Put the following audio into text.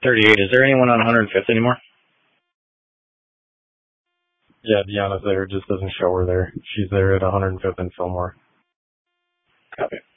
38. Is there anyone on 105th anymore? Yeah, Deanna's there. It just doesn't show her there. She's there at 105th and Fillmore. Copy.